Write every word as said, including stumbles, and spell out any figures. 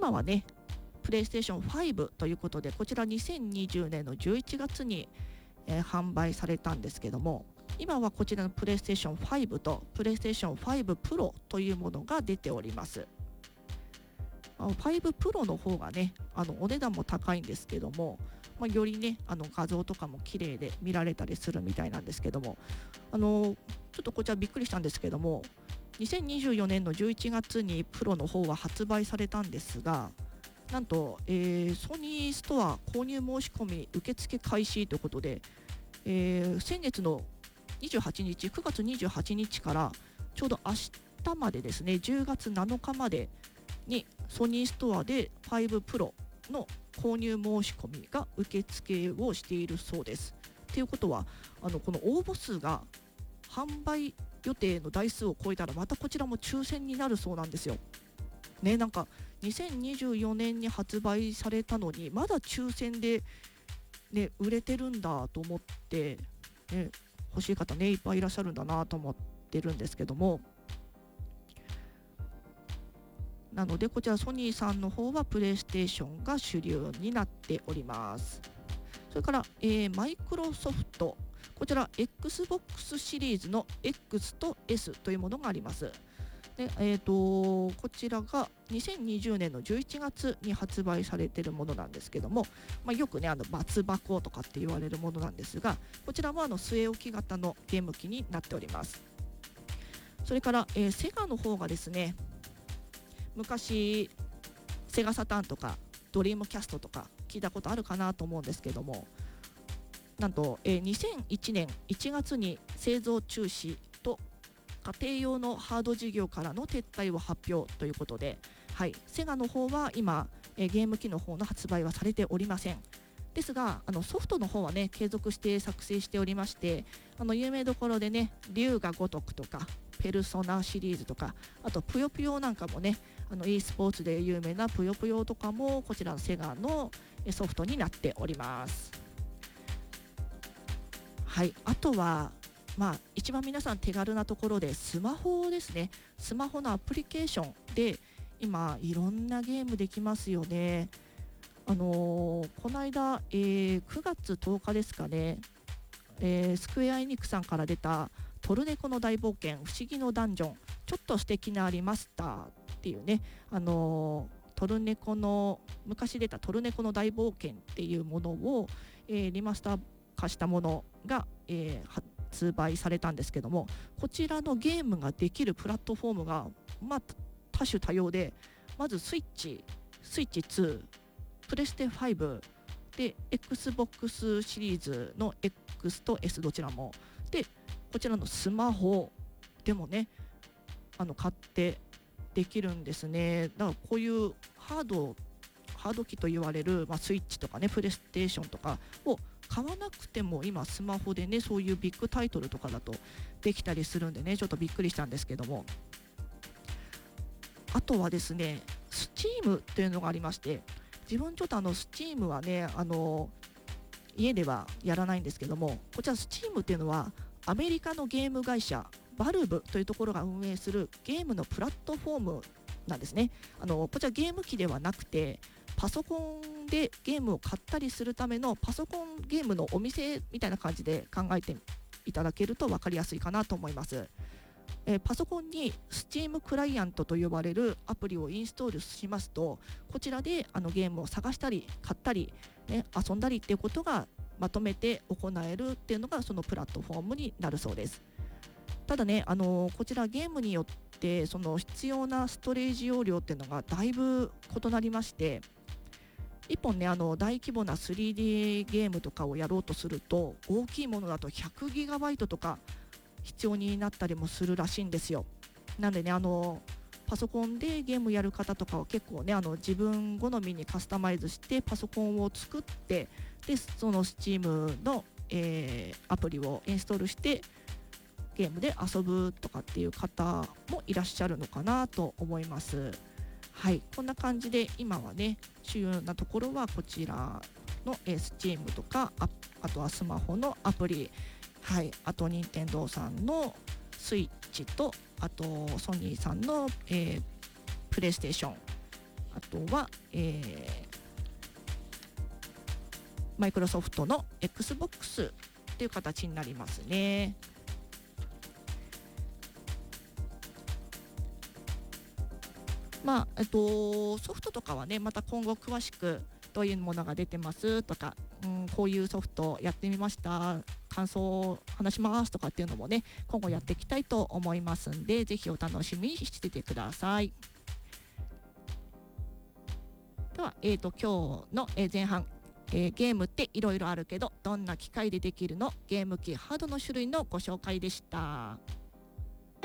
今はねプレイステーションファイブということで、こちらにせんにじゅうねんのじゅういちがつに、えー、販売されたんですけども、今はこちらのプレイステーションファイブとプレイステーションファイブプロというものが出ております。ファイブプロの方がねあのお値段も高いんですけども、まあ、よりねあの画像とかも綺麗で見られたりするみたいなんですけども、あのちょっとこちらびっくりしたんですけども、にせんにじゅうよねんのじゅういちがつにプロの方は発売されたんですが、なんと、えー、ソニーストア購入申し込み受付開始ということで、えー、先月のにじゅうはちにちくがつにじゅうはちにちからちょうど明日までですね、じゅうがつなのかまでにソニーストアでファイブプロの購入申し込みが受付をしているそうです。ということはあのこの応募数が販売予定の台数を超えたらまたこちらも抽選になるそうなんですよ。ね、なんかにせんにじゅうよねんに発売されたのにまだ抽選で、ね、売れてるんだと思って、ね、欲しい方ねいっぱいいらっしゃるんだなと思ってるんですけども、なのでこちらソニーさんの方はプレイステーションが主流になっております。それから、えー、マイクロソフト、こちら Xbox シリーズの X と S というものがあります。で、えー、とこちらがにせんにじゅうねんのじゅういちがつに発売されているものなんですけども、まあ、よくねあのバツ箱とかって言われるものなんですが、こちらもあの据え置き型のゲーム機になっております。それから、えー、セガの方がですね、昔セガサターンとかドリームキャストとか聞いたことあるかなと思うんですけども、なんと、えー、にせんいちねんいちがつに製造中止と家庭用のハード事業からの撤退を発表ということで、はい、セガの方は今、えー、ゲーム機の方の発売はされておりません。ですがあのソフトの方はね継続して作成しておりまして、あの有名どころでね龍が如くとかペルソナシリーズとか、あとぷよぷよなんかもね、あの e スポーツで有名なぷよぷよとかもこちらのセガのソフトになっております。はい、あとはまあ一番皆さん手軽なところでスマホですね。スマホのアプリケーションで今いろんなゲームできますよね。あのー、この間、えー、くがつとおかですかね、えー、スクエアエニックさんから出たトルネコの大冒険不思議のダンジョンちょっと素敵なリマスターっていうね、あのー、トルネコの昔出たトルネコの大冒険っていうものを、えー、リマスター化したものが、えー、発売されたんですけども、こちらのゲームができるプラットフォームが、まあ、多種多様で、まずスイッチ、スイッチツー、プレステファイブで Xbox シリーズの X と S どちらもで、こちらのスマホでもねあの買ってできるんですね。だからこういうハードハード機と言われる、まあ、スイッチとかねプレイステーションとかを買わなくても今スマホでねそういうビッグタイトルとかだとできたりするんでね、ちょっとびっくりしたんですけども、あとはですね Steam っていうのがありまして、自分ちょっとあの Steam はねあの家ではやらないんですけども、こちら Steam っていうのはアメリカのゲーム会社バルブというところが運営するゲームのプラットフォームなんですね。あのこちらゲーム機ではなくてパソコンでゲームを買ったりするためのパソコンゲームのお店みたいな感じで考えていただけると分かりやすいかなと思います。えー、パソコンに Steam クライアントと呼ばれるアプリをインストールしますと、こちらであのゲームを探したり買ったり、ね、遊んだりっていうことがまとめて行えるっていうのがそのプラットフォームになるそうです。ただね、あのー、こちらゲームによってその必要なストレージ容量っていうのがだいぶ異なりまして、いっぽんねあの大規模な スリーディー ゲームとかをやろうとすると大きいものだと ひゃくギガバイト とか必要になったりもするらしいんですよ。なんでねあのパソコンでゲームやる方とかは結構ねあの自分好みにカスタマイズしてパソコンを作って、でその Steam の、えー、アプリをインストールしてゲームで遊ぶとかっていう方もいらっしゃるのかなと思います。はい、こんな感じで今はね主要なところはこちらの、えー、Steam とか あ, あとはスマホのアプリ、はい、あと任天堂さんのスイッチとあとソニーさんの、えー、プレイステーションあとは、えー、マイクロソフトの Xbox という形になりますね。まあえっと、ソフトとかはね、また今後詳しくどういうものが出てますとか、うん、こういうソフトやってみました、感想を話しますとかっていうのもね、今後やっていきたいと思いますんで、ぜひお楽しみにしててください。では、えーと、今日の前半、えー、ゲームっていろいろあるけどどんな機械でできるの、ゲーム機ハードの種類のご紹介でした。